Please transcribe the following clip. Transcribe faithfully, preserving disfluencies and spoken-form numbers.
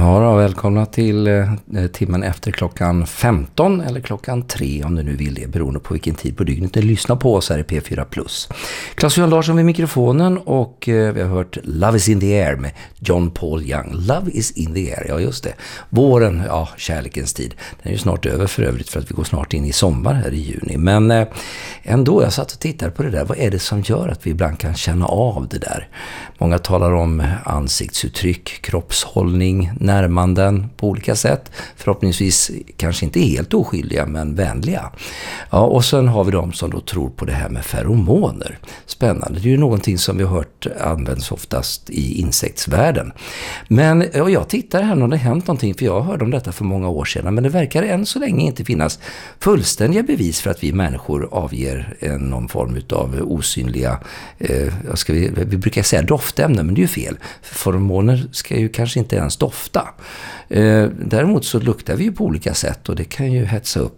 Ja då, välkomna till eh, timmen efter klockan femton eller klockan tre om du nu vill det, beroende på vilken tid på dygnet ni lyssnar på oss här i P fyra plus. Claes-Johan Larsson vid mikrofonen och eh, vi har hört Love is in the air med John Paul Young. Love is in the air, ja just det. Våren, ja, kärlekens tid. Den är ju snart över för övrigt för att vi går snart in i sommar här i juni. Men eh, ändå, jag satt och tittade på det där. Vad är det som gör att vi ibland kan känna av det där? Många talar om ansiktsuttryck, kroppshållning, närmanden på olika sätt. Förhoppningsvis kanske inte helt oskyldiga men vänliga. Ja, och sen har vi de som då tror på det här med feromoner. Spännande. Det är ju någonting som vi har hört används oftast i insektsvärlden. Men ja, jag tittar här när det hänt någonting, för jag hörde om detta för många år sedan, men det verkar än så länge inte finnas fullständiga bevis för att vi människor avger en, någon form av osynliga, eh, ska vi, vi brukar säga doftämnen, men det är ju fel. Feromoner ska ju kanske inte ens dofta. Eh, däremot så luktar vi ju på olika sätt och det kan ju hetsa upp